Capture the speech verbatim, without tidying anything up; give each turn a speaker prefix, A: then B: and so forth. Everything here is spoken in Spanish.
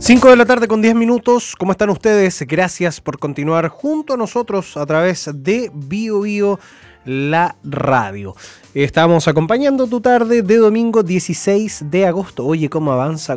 A: cinco de la tarde con diez minutos. ¿Cómo están ustedes? Gracias por continuar junto a nosotros a través de Bio Bio, la radio. Estamos acompañando tu tarde de domingo dieciséis de agosto. Oye, cómo avanza